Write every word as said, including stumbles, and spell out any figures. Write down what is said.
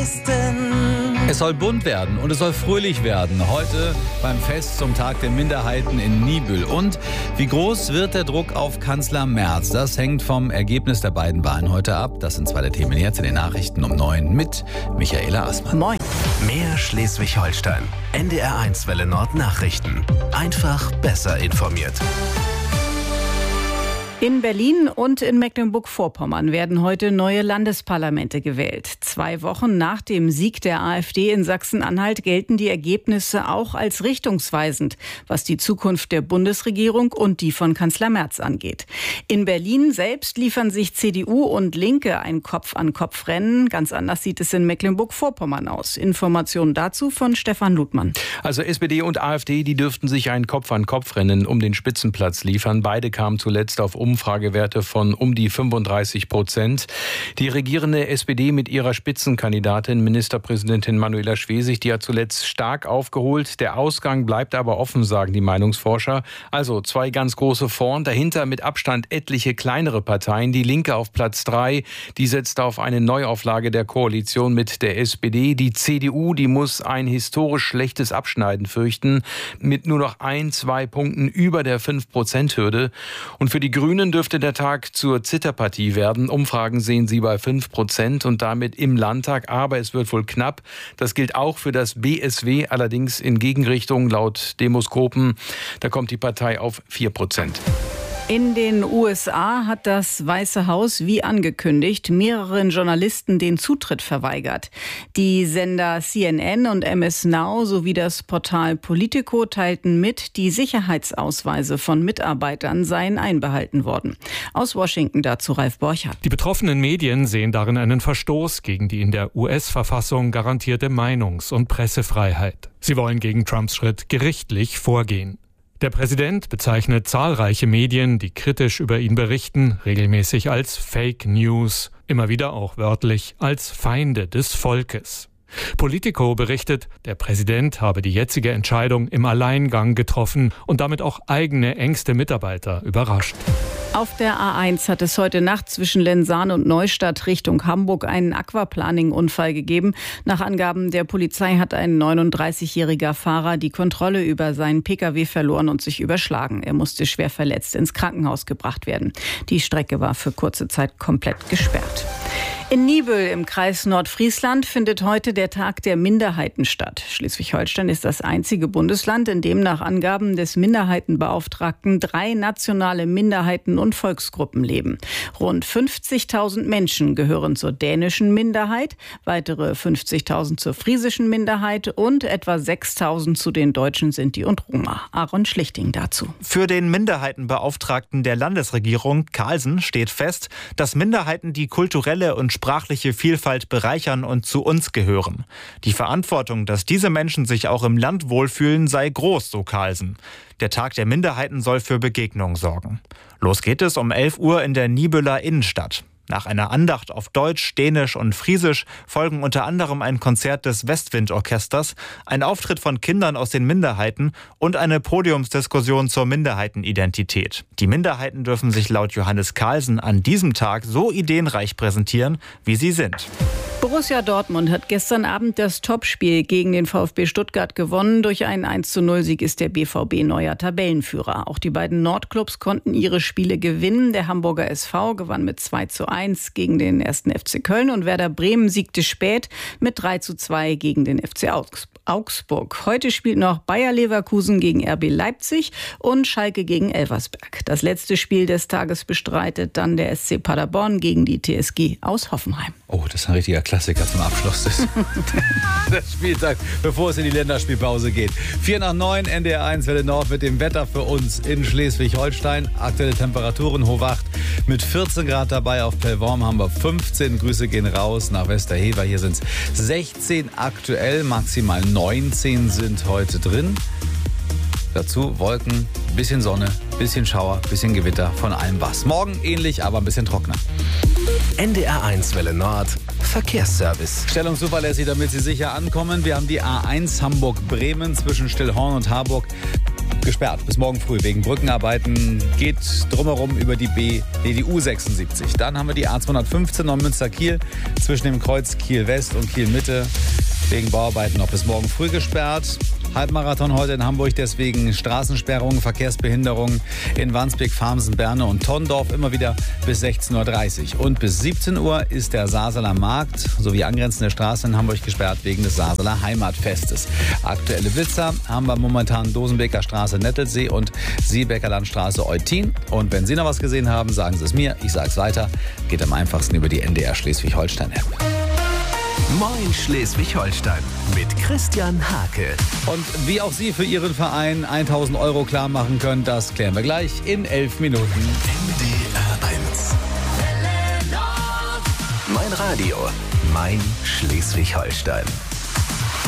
Westen. Es soll bunt werden und es soll fröhlich werden. Heute beim Fest zum Tag der Minderheiten in Niebüll. Und wie groß wird der Druck auf Kanzler Merz? Das hängt vom Ergebnis der beiden Wahlen heute ab. Das sind zwei der Themen jetzt in den Nachrichten um neun mit Michaela Assmann. Moin. Mehr Schleswig-Holstein. N D R eins Welle Nord Nachrichten. Einfach besser informiert. In Berlin und in Mecklenburg-Vorpommern werden heute neue Landesparlamente gewählt. Zwei Wochen nach dem Sieg der AfD in Sachsen-Anhalt gelten die Ergebnisse auch als richtungsweisend, was die Zukunft der Bundesregierung und die von Kanzler Merz angeht. In Berlin selbst liefern sich C D U und Linke ein Kopf-an-Kopf-Rennen. Ganz anders sieht es in Mecklenburg-Vorpommern aus. Informationen dazu von Stefan Ludmann. Also S P D und AfD, die dürften sich ein Kopf-an-Kopf-Rennen um den Spitzenplatz liefern. Beide kamen zuletzt auf Umfragewerte von um die fünfunddreißig Prozent. Die regierende S P D mit ihrer Spitzenkandidatin Ministerpräsidentin Manuela Schwesig, die hat zuletzt stark aufgeholt. Der Ausgang bleibt aber offen, sagen die Meinungsforscher. Also zwei ganz große vorn, dahinter mit Abstand etliche kleinere Parteien. Die Linke auf Platz drei, die setzt auf eine Neuauflage der Koalition mit der S P D. Die C D U, die muss ein historisch schlechtes Abschneiden fürchten, mit nur noch ein, zwei Punkten über der fünf Prozent Hürde. Und für die Grünen dürfte der Tag zur Zitterpartie werden. Umfragen sehen sie bei fünf Prozent und damit im Landtag. Aber es wird wohl knapp. Das gilt auch für das B S W, allerdings in Gegenrichtung laut Demoskopen. Da kommt die Partei auf vier Prozent. In den U S A hat das Weiße Haus, wie angekündigt, mehreren Journalisten den Zutritt verweigert. Die Sender C N N und M S Now sowie das Portal Politico teilten mit, die Sicherheitsausweise von Mitarbeitern seien einbehalten worden. Aus Washington dazu Ralf Borchardt. Die betroffenen Medien sehen darin einen Verstoß gegen die in der U S-Verfassung garantierte Meinungs- und Pressefreiheit. Sie wollen gegen Trumps Schritt gerichtlich vorgehen. Der Präsident bezeichnet zahlreiche Medien, die kritisch über ihn berichten, regelmäßig als Fake News, immer wieder auch wörtlich als Feinde des Volkes. Politico berichtet, der Präsident habe die jetzige Entscheidung im Alleingang getroffen und damit auch eigene engste Mitarbeiter überrascht. Auf der A eins hat es heute Nacht zwischen Lensahn und Neustadt Richtung Hamburg einen Aquaplaning-Unfall gegeben. Nach Angaben der Polizei hat ein neununddreißigjähriger Fahrer die Kontrolle über seinen Pkw verloren und sich überschlagen. Er musste schwer verletzt ins Krankenhaus gebracht werden. Die Strecke war für kurze Zeit komplett gesperrt. In Niebüll im Kreis Nordfriesland findet heute der Tag der Minderheiten statt. Schleswig-Holstein ist das einzige Bundesland, in dem nach Angaben des Minderheitenbeauftragten drei nationale Minderheiten und Volksgruppen leben. Rund fünfzigtausend Menschen gehören zur dänischen Minderheit, weitere fünfzigtausend zur friesischen Minderheit und etwa sechstausend zu den Deutschen, Sinti und Roma. Aaron Schlichting dazu. Für den Minderheitenbeauftragten der Landesregierung, Carlsen, steht fest, dass Minderheiten die kulturelle und sprachliche Vielfalt bereichern und zu uns gehören. Die Verantwortung, dass diese Menschen sich auch im Land wohlfühlen, sei groß, so Carlsen. Der Tag der Minderheiten soll für Begegnung sorgen. Los geht es um elf Uhr in der Niebüller Innenstadt. Nach einer Andacht auf Deutsch, Dänisch und Friesisch folgen unter anderem ein Konzert des Westwind-Orchesters, ein Auftritt von Kindern aus den Minderheiten und eine Podiumsdiskussion zur Minderheitenidentität. Die Minderheiten dürfen sich laut Johannes Carlsen an diesem Tag so ideenreich präsentieren, wie sie sind. Borussia Dortmund hat gestern Abend das Topspiel gegen den VfB Stuttgart gewonnen. Durch einen eins zu null Sieg ist der B V B neuer Tabellenführer. Auch die beiden Nordclubs konnten ihre Spiele gewinnen. Der Hamburger S V gewann mit zwei zu eins gegen den ersten F C Köln und Werder Bremen siegte spät mit drei zu zwei gegen den F C Augsburg. Heute spielt noch Bayer Leverkusen gegen R B Leipzig und Schalke gegen Elversberg. Das letzte Spiel des Tages bestreitet dann der S C Paderborn gegen die T S G aus Hoffenheim. Oh, das ist ein richtiger Klassiker zum Abschluss des, des Spieltags, bevor es in die Länderspielpause geht. vier nach neun, N D R eins Welle Nord mit dem Wetter für uns in Schleswig-Holstein. Aktuelle Temperaturen, Hochwacht mit vierzehn Grad dabei. Auf Pellworm haben wir fünfzehn. Grüße gehen raus nach Westerhever. Hier sind es sechzehn aktuell, maximal neunzehn sind heute drin. Dazu Wolken, bisschen Sonne, bisschen Schauer, bisschen Gewitter, von allem was. Morgen ähnlich, aber ein bisschen trockener. N D R eins Welle Nord Verkehrsservice. Stellungszuverlässig, damit Sie sicher ankommen. Wir haben die A eins Hamburg-Bremen zwischen Stillhorn und Harburg gesperrt bis morgen früh wegen Brückenarbeiten. Geht drumherum über die B, nee, die U sechsundsiebzig. Dann haben wir die A zweihundertfünfzehn Neumünster-Kiel zwischen dem Kreuz Kiel-West und Kiel-Mitte. Wegen Bauarbeiten noch bis morgen früh gesperrt. Halbmarathon heute in Hamburg, deswegen Straßensperrungen, Verkehrsbehinderungen in Wandsbek, Farmsen, Berne und Tondorf immer wieder bis sechzehn Uhr dreißig. Und bis siebzehn Uhr ist der Saseler Markt sowie angrenzende Straßen in Hamburg gesperrt wegen des Saseler Heimatfestes. Aktuelle Blitzer haben wir momentan Dosenbeker Straße Nettelsee und Siebecker Landstraße Eutin. Und wenn Sie noch was gesehen haben, sagen Sie es mir, ich sage es weiter. Geht am einfachsten über die N D R Schleswig-Holstein-App. Moin Schleswig-Holstein mit Christian Hake. Und wie auch Sie für Ihren Verein tausend Euro klar machen können, das klären wir gleich in elf Minuten. N D R eins. Mein Radio, mein Schleswig-Holstein.